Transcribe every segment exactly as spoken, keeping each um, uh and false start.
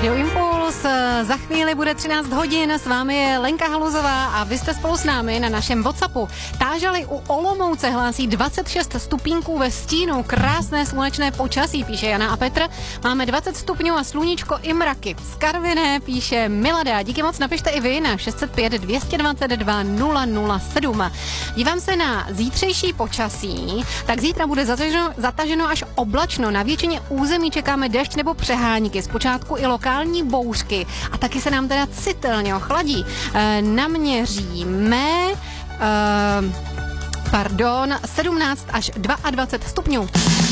Rádio Impuls, za chvíli bude třináct hodin, s vámi je Lenka Haluzová a vy jste spolu s námi na našem WhatsAppu. Tážali u Olomouce hlásí dvacet šest stupínků ve stínu, krásné slunečné počasí, píše Jana a Petr. Máme dvacet stupňů a sluníčko i mraky. Z Karviné píše Milada, díky moc, napište i vy na šest set pět dvě stě dvacet dva nula nula sedm. Dívám se na zítřejší počasí, tak zítra bude zataženo, zataženo až oblačno, na většině území čekáme déšť nebo přehánky, zpočátku i lokální bouřky a taky se nám teda citelně ochladí. E, naměříme, e, pardon, sedmnáct až dvacet dva stupňů.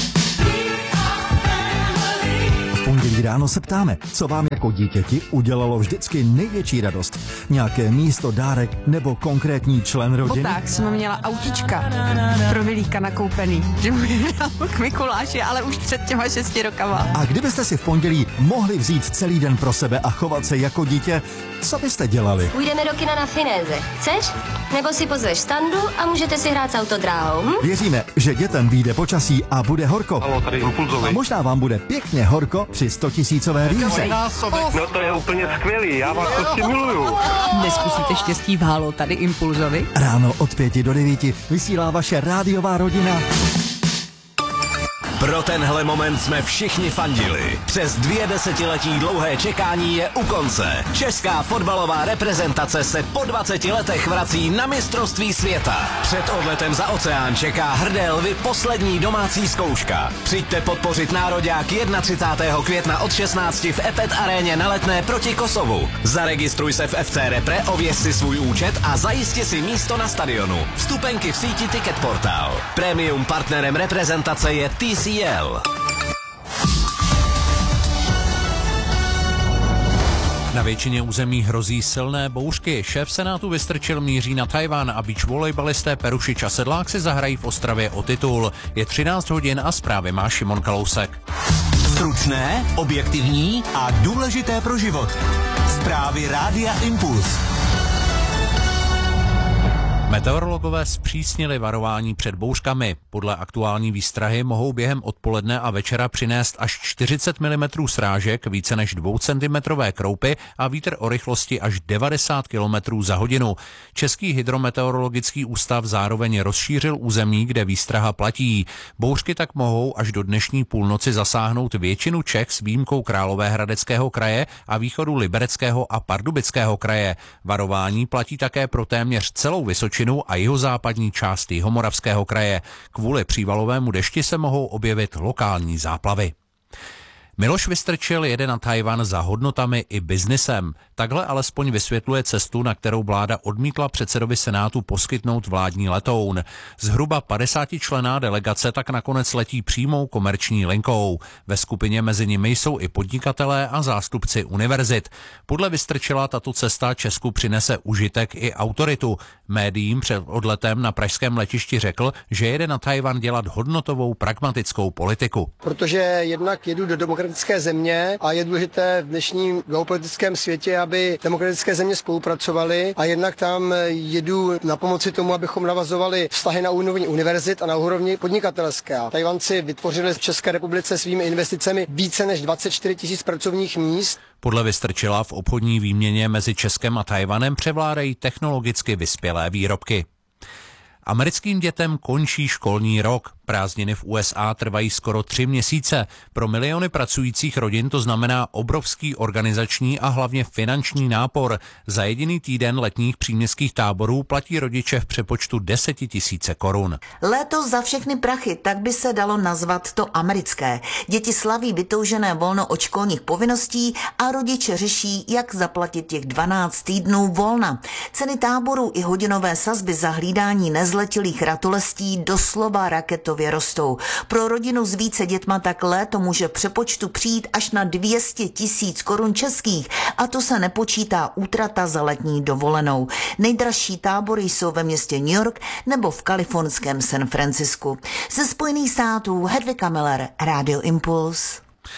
Pondělí ráno se ptáme, co vám jako dítěti udělalo vždycky největší radost. Nějaké místo, dárek nebo konkrétní člen rodiny? Tak jsme měla autička pro Vilíka nakoupený, že mu dal k Mikuláši, ale už před těma šesti rokama. A kdybyste si v pondělí mohli vzít celý den pro sebe a chovat se jako dítě, co byste dělali? Půjdeme do kina na Finéze. Chceš? Nebo si pozveš Standu a můžete si hrát s autodráhou. Hm? Věříme, že dětem vyjde počasí a bude horko. Halo, tady Impulzový. A možná vám bude pěkně horko při stotisícové výhře. No to je úplně skvělý, já vás prostě miluju. Neskusíte štěstí v Halo, tady Impulzovi. Ráno od pěti do devíti vysílá vaše rádiová rodina. Pro tenhle moment jsme všichni fandili. Přes dvě desetiletí dlouhé čekání je u konce. Česká fotbalová reprezentace se po dvaceti letech vrací na mistrovství světa. Před odletem za oceán čeká hrdé lvy poslední domácí zkouška. Přijďte podpořit nároďák třicátého prvního května od šestnácti v Epet aréně na Letné proti Kosovu. Zaregistruj se v F C Repre, ověř si svůj účet a zajisти si místo na stadionu. Vstupenky v síti Ticket Portal. Premium partnerem reprezentace je T C L. Na většině území hrozí silné bouřky. Šéf Senátu Vystrčil míří na Tchaj-wan a beach volejbalisté Perušič a Sedlák si zahrají v Ostravě o titul. Je třináct hodin a zprávy má Šimon Kalousek. Stručné, objektivní a důležité pro život. Zprávy Rádia Impuls. Meteorologové zpřísnili varování před bouřkami. Podle aktuální výstrahy mohou během odpoledne a večera přinést až čtyřicet milimetrů srážek, více než dvoucentimetrové kroupy a vítr o rychlosti až devadesát kilometrů za hodinu. Český hydrometeorologický ústav zároveň rozšířil území, kde výstraha platí. Bouřky tak mohou až do dnešní půlnoci zasáhnout většinu Čech s výjimkou Královéhradeckého kraje a východu Libereckého a Pardubického kraje. Varování platí také pro téměř celou Vysočinu a jihozápadní část Jihomoravského kraje. Kvůli přívalovému dešti se mohou objevit lokální záplavy. Miloš Vystrčil jede na Tchaj-wan za hodnotami i biznisem. Takhle alespoň vysvětluje cestu, na kterou vláda odmítla předsedovi Senátu poskytnout vládní letoun. Zhruba padesátičlenná delegace tak nakonec letí přímou komerční linkou. Ve skupině mezi nimi jsou i podnikatelé a zástupci univerzit. Podle Vystrčila tato cesta Česku přinese užitek i autoritu. Médiím před odletem na pražském letišti řekl, že jede na Tchaj-wan dělat hodnotovou pragmatickou politiku. Protože jednak jedu do demokratické země a je důležité v dnešním geopolitickém světě, aby demokratické země spolupracovaly a jednak tam jedu na pomoci tomu, abychom navazovali vztahy na úrovni univerzit a na úrovni podnikatelské. Tchaj-wanci vytvořili v České republice svými investicemi více než dvacet čtyři tisíc pracovních míst. Podle Vystrčila v obchodní výměně mezi Českem a Tchaj-wanem převládají technologicky vyspělé výrobky. Americkým dětem končí školní rok. Prázdniny v U S A trvají skoro tři měsíce. Pro miliony pracujících rodin to znamená obrovský organizační a hlavně finanční nápor. Za jediný týden letních příměstských táborů platí rodiče v přepočtu desetitisíce korun. Léto za všechny prachy, tak by se dalo nazvat to americké. Děti slaví vytoužené volno od školních povinností a rodiče řeší, jak zaplatit těch dvanáct týdnů volna. Ceny táborů i hodinové sazby za hlídání nezletilých ratolestí doslova raketově rostou. Pro rodinu s více dětma tak léto může přepočtu přijít až na dvě stě tisíc korun českých a to se nepočítá útrata za letní dovolenou. Nejdražší tábory jsou ve městě New York nebo v kalifornském San Francisku. Ze Spojených států Hedvika Miller, Rádio Impuls.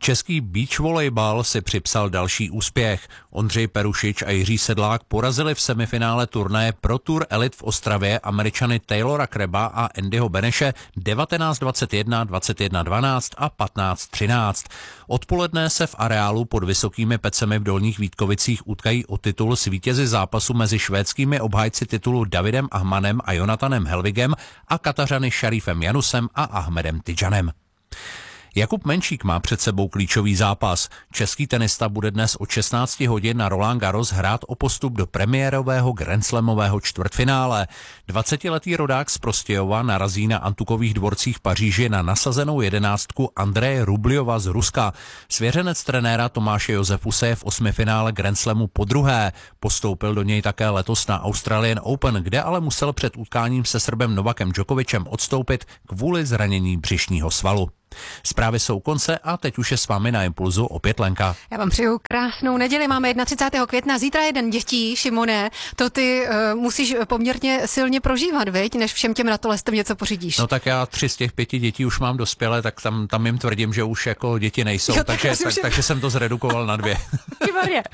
Český beach volejbal si připsal další úspěch. Ondřej Perušič a Jiří Sedlák porazili v semifinále turnaje Pro Tour Elite v Ostravě Američany Taylora Kreba a Andyho Beneše devatenáct dvacet jedna, dvacet jedna dvanáct a patnáct třináct. Odpoledne se v areálu pod Vysokými Pecemi v Dolních Vítkovicích utkají o titul s vítězi zápasu mezi švédskými obhájci titulu Davidem Ahmanem a Jonatanem Helvigem a Katařany Šarifem Janusem a Ahmedem Tidžanem. Jakub Menšík má před sebou klíčový zápas. Český tenista bude dnes od šestnáct hodin na Roland Garros hrát o postup do premiérového grandslamového čtvrtfinále. dvacetiletý rodák z Prostějova narazí na Antukových dvorcích v Paříži na nasazenou jedenáctku Andreje Rubljova z Ruska. Svěřenec trenéra Tomáše Josefuse je v osmifinále grandslamu podruhé. Postoupil do něj také letos na Australian Open, kde ale musel před utkáním se Srbem Novakem Djokovicem odstoupit kvůli zranění břišního svalu. Zprávy jsou konce a teď už je s vámi na Impulzu opět Lenka. Já vám přeju krásnou neděli, máme třicátého prvního května, zítra je den dětí, Šimone, to ty uh, musíš poměrně silně prožívat, viď, než všem těm ratolestem něco pořídíš. No tak já tři z těch pěti dětí už mám dospělé, tak tam, tam jim tvrdím, že už jako děti nejsou, jo, takže, tak, je... takže jsem to zredukoval na dvě. Výborně.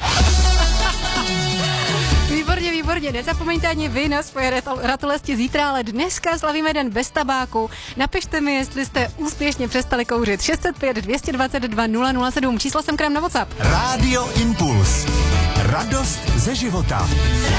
Výborně, výborně. Nezapomeňte ani vy na svoje ratolesti zítra, ale dneska slavíme den bez tabáku. Napište mi, jestli jste úspěšně přestali kouřit. šest set pět, dvě stě dvacet dva, nula nula sedm. Číslo jsem k nám na WhatsApp. Rádio Impuls. Radost ze života.